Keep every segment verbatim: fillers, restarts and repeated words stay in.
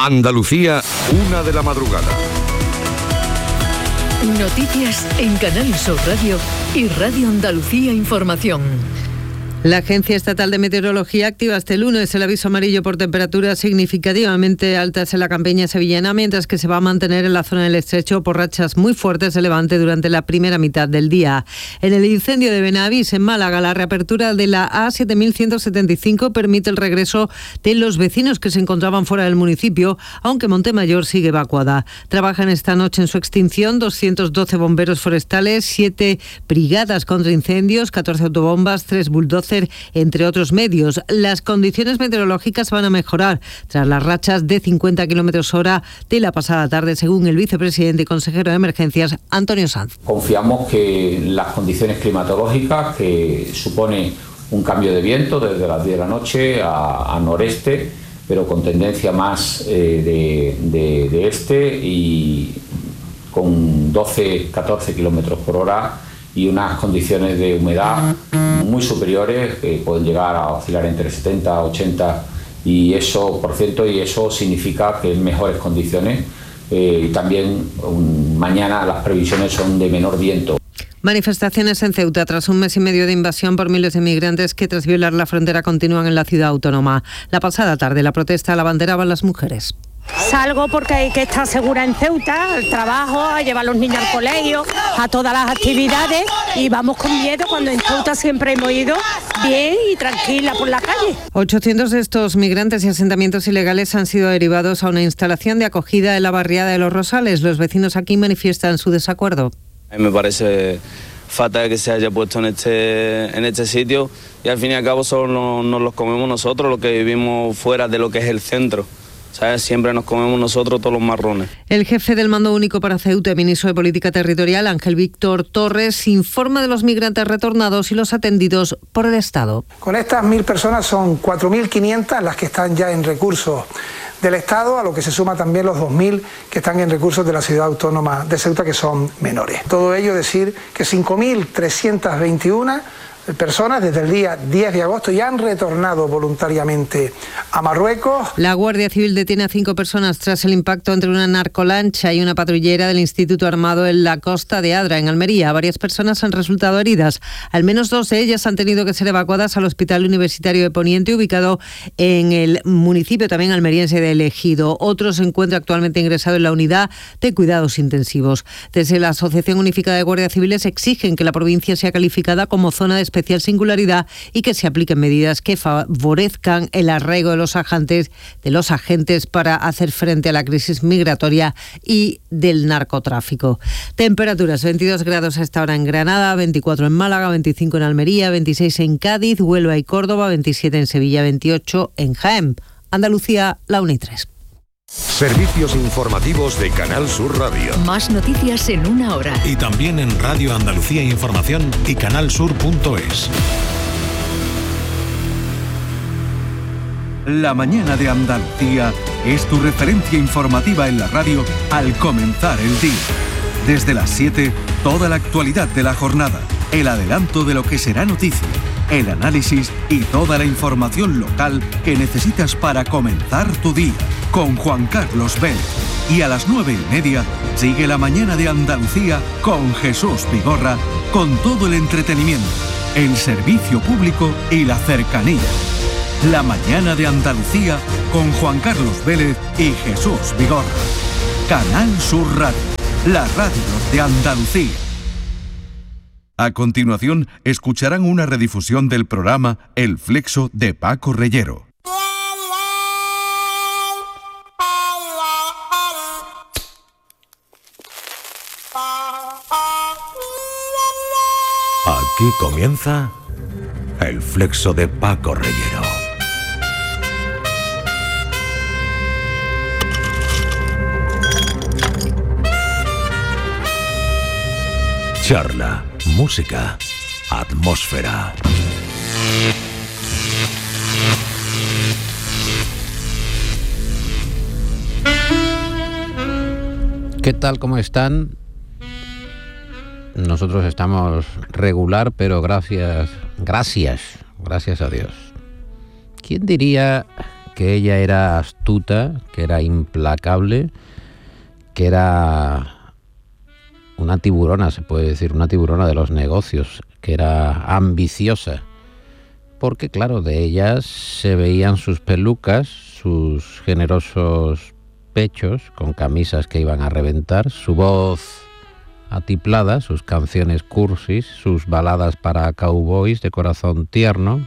Andalucía, una de la madrugada. Noticias en Canal Sur Radio y Radio Andalucía Información. La Agencia Estatal de Meteorología activa este lunes el aviso amarillo por temperaturas significativamente altas en la campiña sevillana, mientras que se va a mantener en la zona del Estrecho por rachas muy fuertes de levante durante la primera mitad del día. En el incendio de Benavís, en Málaga, la reapertura de la A siete mil ciento setenta y cinco permite el regreso de los vecinos que se encontraban fuera del municipio, aunque Montemayor sigue evacuada. Trabajan esta noche en su extinción doscientos doce bomberos forestales, siete brigadas contra incendios, catorce autobombas, tres bulldozers, entre otros medios. Las condiciones meteorológicas van a mejorar tras las rachas de cincuenta kilómetros hora de la pasada tarde, según el vicepresidente y consejero de Emergencias, Antonio Sanz. Confiamos que las condiciones climatológicas, que supone un cambio de viento desde las diez de la noche a, a noreste, pero con tendencia más eh, de, de, de este y con doce a catorce kilómetros por hora, y unas condiciones de humedad muy superiores que pueden llegar a oscilar entre setenta, ochenta y eso por ciento, y eso significa que en mejores condiciones eh, y también um, mañana las previsiones son de menor viento. Manifestaciones en Ceuta tras un mes y medio de invasión por miles de migrantes que tras violar la frontera continúan en la ciudad autónoma. La pasada tarde la protesta la abanderaban las mujeres. Salgo porque hay que estar segura en Ceuta, al trabajo, a llevar a los niños al colegio, a todas las actividades, y vamos con miedo cuando en Ceuta siempre hemos ido bien y tranquila por la calle. ochocientos de estos migrantes y asentamientos ilegales han sido derivados a una instalación de acogida en la barriada de Los Rosales. Los vecinos aquí manifiestan su desacuerdo. A mí me parece fatal que se haya puesto en este, en este sitio, y al fin y al cabo solo nos, nos los comemos nosotros, los que vivimos fuera de lo que es el centro. ¿Sabes? Siempre nos comemos nosotros todos los marrones. El jefe del Mando Único para Ceuta y ministro de Política Territorial, Ángel Víctor Torres, informa de los migrantes retornados y los atendidos por el Estado. Con estas mil personas son cuatro mil quinientas las que están ya en recursos del Estado, a lo que se suma también los dos mil que están en recursos de la ciudad autónoma de Ceuta, que son menores. Todo ello decir que cinco mil trescientas veintiuna personas desde el día diez de agosto ya han retornado voluntariamente a Marruecos. La Guardia Civil detiene a cinco personas tras el impacto entre una narcolancha y una patrullera del Instituto Armado en la costa de Adra, en Almería. Varias personas han resultado heridas. Al menos dos de ellas han tenido que ser evacuadas al Hospital Universitario de Poniente, ubicado en el municipio también almeriense de El Ejido. Otro se encuentra actualmente ingresado en la unidad de cuidados intensivos. Desde la Asociación Unificada de Guardias Civiles exigen que la provincia sea calificada como zona de especial singularidad y que se apliquen medidas que favorezcan el arraigo de los agentes, de los agentes para hacer frente a la crisis migratoria y del narcotráfico. Temperaturas: veintidós grados a esta hora en Granada, veinticuatro en Málaga, veinticinco en Almería, veintiséis en Cádiz, Huelva y Córdoba, veintisiete en Sevilla, veintiocho en Jaén. Andalucía, la una y tres. Servicios informativos de Canal Sur Radio. Más noticias en una hora. Y también en Radio Andalucía Información y canalsur punto es. La mañana de Andalucía es tu referencia informativa en la radio al comenzar el día. Desde las siete, toda la actualidad de la jornada, el adelanto de lo que será noticia, el análisis y toda la información local que necesitas para comenzar tu día, con Juan Carlos Vélez. Y a las nueve y media, sigue la mañana de Andalucía con Jesús Vigorra, con todo el entretenimiento, el servicio público y la cercanía. La mañana de Andalucía con Juan Carlos Vélez y Jesús Vigorra. Canal Sur Radio, la radio de Andalucía. A continuación, escucharán una redifusión del programa El Flexo de Paco Reyero. Aquí comienza El Flexo de Paco Reyero. Charla, música, atmósfera. ¿Qué tal? ¿Cómo están? Nosotros estamos regular, pero gracias, gracias, gracias a Dios. ¿Quién diría que ella era astuta, que era implacable, que era una tiburona, se puede decir, una tiburona de los negocios, que era ambiciosa. Porque claro, de ellas se veían sus pelucas, sus generosos pechos con camisas que iban a reventar, su voz atiplada, sus canciones cursis, sus baladas para cowboys de corazón tierno,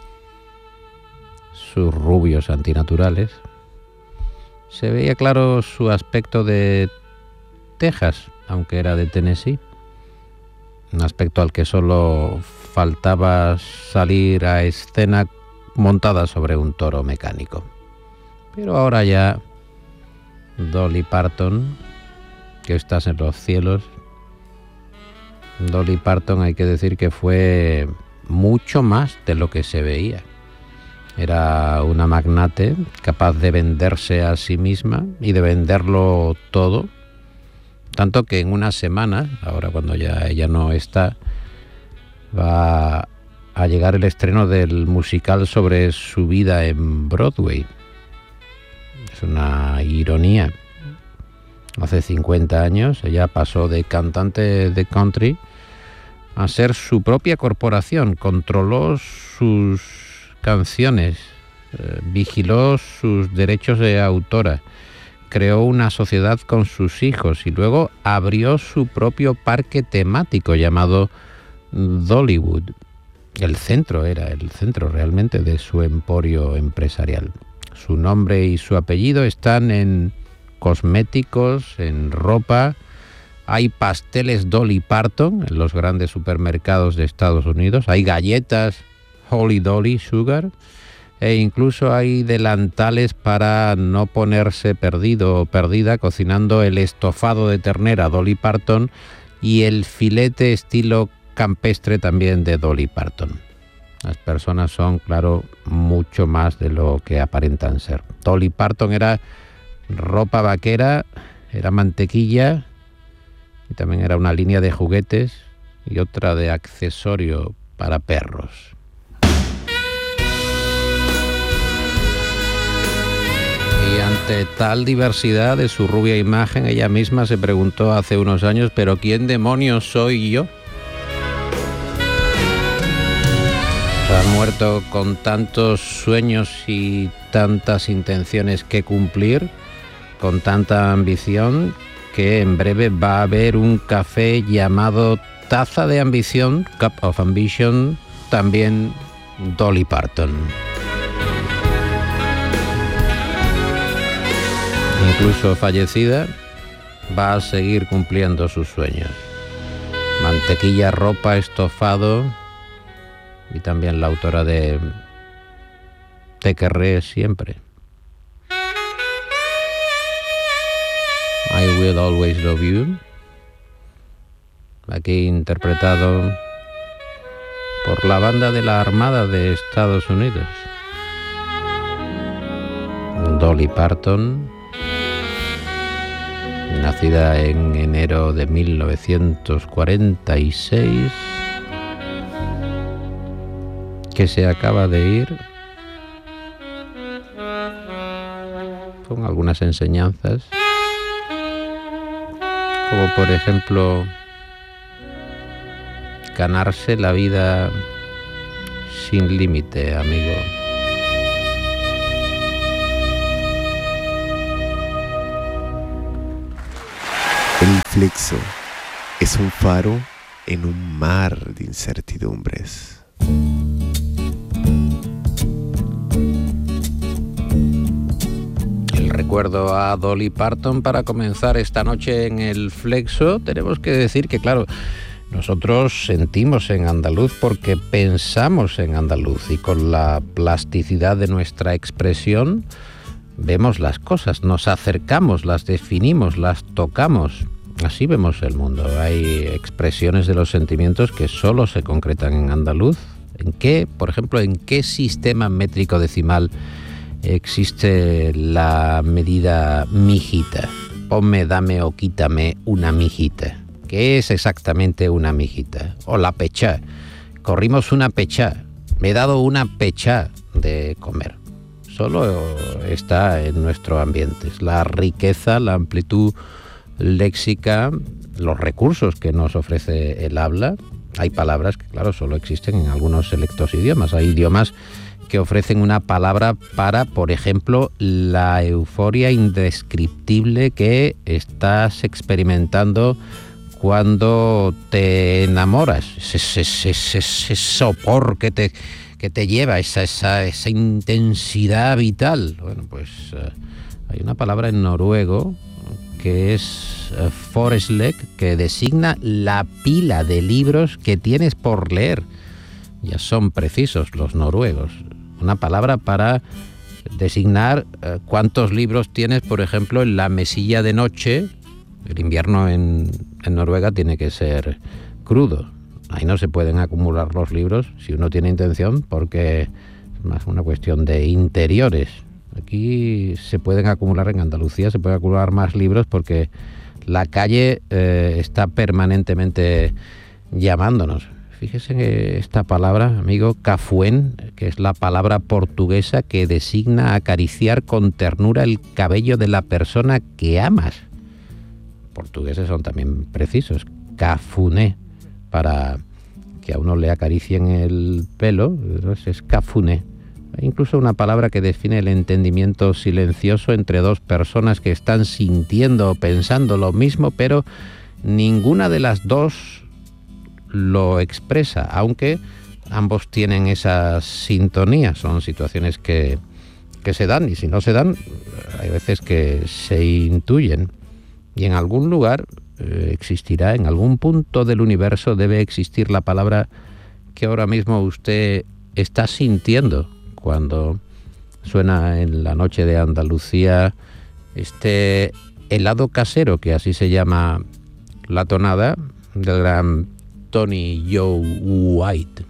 sus rubios antinaturales. Se veía claro su aspecto de Texas, aunque era de Tennessee, un aspecto al que solo faltaba salir a escena montada sobre un toro mecánico. Pero ahora ya Dolly Parton, que estás en los cielos, Dolly Parton hay que decir que fue mucho más de lo que se veía. Era una magnate capaz de venderse a sí misma y de venderlo todo, tanto que en una semana, ahora cuando ya ella no está, va a llegar el estreno del musical sobre su vida en Broadway. Es una ironía. Hace cincuenta años ella pasó de cantante de country a ser su propia corporación, controló sus canciones, eh, vigiló sus derechos de autora, creó una sociedad con sus hijos y luego abrió su propio parque temático llamado Dollywood. El centro era el centro realmente de su emporio empresarial. Su nombre y su apellido están en cosméticos, en ropa. Hay pasteles Dolly Parton en los grandes supermercados de Estados Unidos. Hay galletas Holly Dolly Sugar. E incluso hay delantales para no ponerse perdido o perdida cocinando el estofado de ternera Dolly Parton y el filete estilo campestre también de Dolly Parton. Las personas son, claro, mucho más de lo que aparentan ser. Dolly Parton era ropa vaquera, era mantequilla y también era una línea de juguetes y otra de accesorio para perros. Y ante tal diversidad de su rubia imagen, ella misma se preguntó hace unos años, ¿pero quién demonios soy yo? Ha muerto con tantos sueños y tantas intenciones que cumplir, con tanta ambición, que en breve va a haber un café llamado Taza de Ambición, Cup of Ambition, también Dolly Parton. Incluso fallecida, va a seguir cumpliendo sus sueños. Mantequilla, ropa, estofado, y también la autora de Te querré siempre. I Will Always Love You, aquí interpretado por la banda de la Armada de Estados Unidos. Dolly Parton, nacida en enero de mil novecientos cuarenta y seis, que se acaba de ir con algunas enseñanzas, como por ejemplo ganarse la vida sin límite, amigo. El Flexo es un faro en un mar de incertidumbres. El recuerdo a Dolly Parton para comenzar esta noche en el Flexo. Tenemos que decir que, claro, nosotros sentimos en andaluz porque pensamos en andaluz y con la plasticidad de nuestra expresión vemos las cosas, nos acercamos, las definimos, las tocamos. Así vemos el mundo. Hay expresiones de los sentimientos que solo se concretan en andaluz. ¿En qué, por ejemplo, en qué sistema métrico decimal existe la medida mijita? Ponme, dame o quítame una mijita. ¿Qué es exactamente una mijita? O la pechá. Corrimos una pechá. Me he dado una pechá de comer. solo está en nuestro ambiente. Es la riqueza, la amplitud léxica, los recursos que nos ofrece el habla. Hay palabras que, claro, solo existen en algunos selectos idiomas. Hay idiomas que ofrecen una palabra para, por ejemplo, la euforia indescriptible que estás experimentando cuando te enamoras. Ese, ese, ese, ese sopor que te, que te lleva, esa, esa, esa intensidad vital. Bueno, pues uh, hay una palabra en noruego que es uh, foreslek, que designa la pila de libros que tienes por leer. Ya son precisos los noruegos. Una palabra para designar uh, cuántos libros tienes, por ejemplo, en la mesilla de noche. El invierno en, en Noruega tiene que ser crudo. Ahí no se pueden acumular los libros si uno tiene intención, porque es más una cuestión de interiores. Aquí se pueden acumular, en Andalucía se pueden acumular más libros porque la calle eh, está permanentemente llamándonos. Fíjese que esta palabra, amigo, cafuen, que es la palabra portuguesa que designa acariciar con ternura el cabello de la persona que amas. Portugueses son también precisos. Cafuné, para que a uno le acaricien el pelo, es cafuné. Hay incluso una palabra que define el entendimiento silencioso entre dos personas que están sintiendo o pensando lo mismo, pero ninguna de las dos lo expresa, aunque ambos tienen esa sintonía. Son situaciones que, que se dan, y si no se dan, hay veces que se intuyen. Y en algún lugar eh, existirá, en algún punto del universo debe existir la palabra que ahora mismo usted está sintiendo cuando suena en la noche de Andalucía este helado casero, que así se llama la tonada del gran Tony Joe White.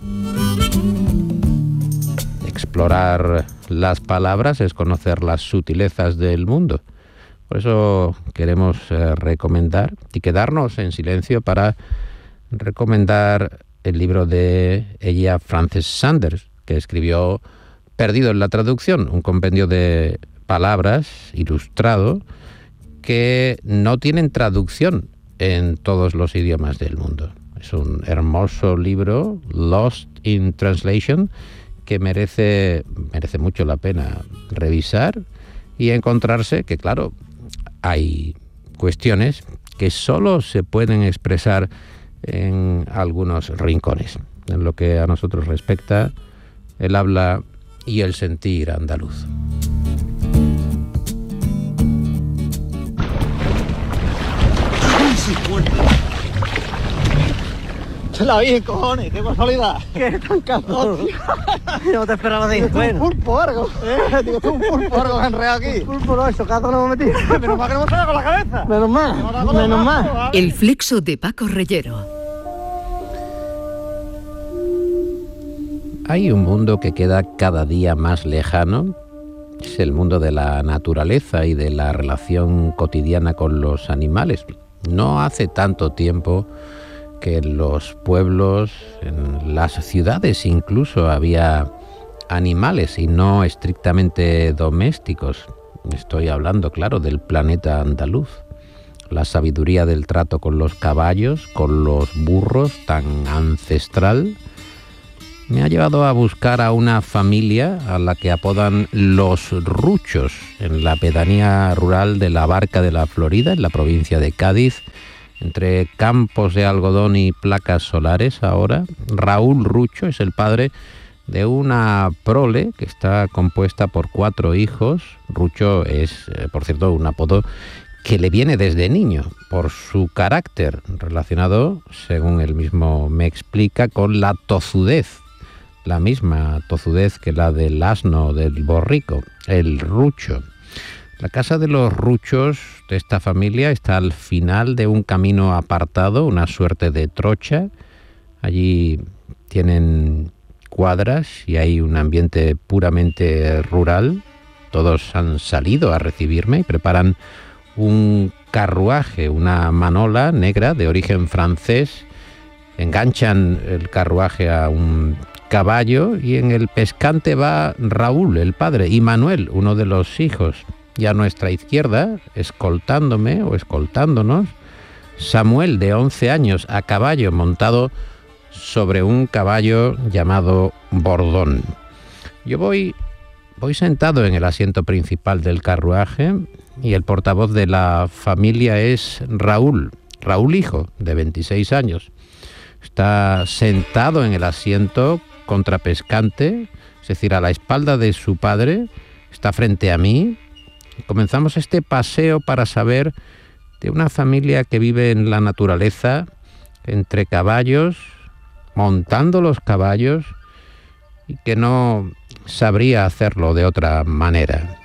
Explorar las palabras es conocer las sutilezas del mundo. Por eso queremos eh, recomendar y quedarnos en silencio para recomendar el libro de ella, Frances Sanders, que escribió Perdido en la traducción, un compendio de palabras ilustrado que no tienen traducción en todos los idiomas del mundo. Es un hermoso libro, Lost in Translation, que merece, merece mucho la pena revisar y encontrarse que, claro, hay cuestiones que solo se pueden expresar en algunos rincones. En lo que a nosotros respecta, el habla y el sentir andaluz. Se la vi, cojones, qué casualidad. Qué tan cazón. No te esperaba de ir. Bueno. Un pulpo algo. Eh, digo, un pulpo algo enredado aquí. Un pulpo no, eso, gato no me metí. Menos mal que no me salga con la cabeza. Menos mal, menos mal. El flexo de Paco Reyero. Hay un mundo que queda cada día más lejano. Es el mundo de la naturaleza y de la relación cotidiana con los animales. No hace tanto tiempo que en los pueblos, en las ciudades incluso, había animales y no estrictamente domésticos. Estoy hablando, claro, del planeta andaluz. La sabiduría del trato con los caballos, con los burros, tan ancestral, me ha llevado a buscar a una familia a la que apodan los Ruchos, en la pedanía rural de la Barca de la Florida, en la provincia de Cádiz. Entre campos de algodón y placas solares ahora, Raúl Rucho es el padre de una prole que está compuesta por cuatro hijos. Rucho es, eh, por cierto, un apodo que le viene desde niño por su carácter relacionado, según él mismo me explica, con la tozudez, la misma tozudez que la del asno, del borrico, el Rucho. La casa de los Ruchos de esta familia está al final de un camino apartado, una suerte de trocha. Allí tienen cuadras y hay un ambiente puramente rural. Todos han salido a recibirme y preparan un carruaje, una manola negra de origen francés. Enganchan el carruaje a un caballo, y en el pescante va Raúl, el padre, y Manuel, uno de los hijos. Y a nuestra izquierda, escoltándome o escoltándonos, Samuel, de once años, a caballo, montado sobre un caballo llamado Bordón. Yo voy, voy sentado en el asiento principal del carruaje y el portavoz de la familia es Raúl, Raúl hijo, de veintiséis años. Está sentado en el asiento contrapescante, es decir, a la espalda de su padre, está frente a mí. Comenzamos este paseo para saber de una familia que vive en la naturaleza, entre caballos, montando los caballos, y que no sabría hacerlo de otra manera.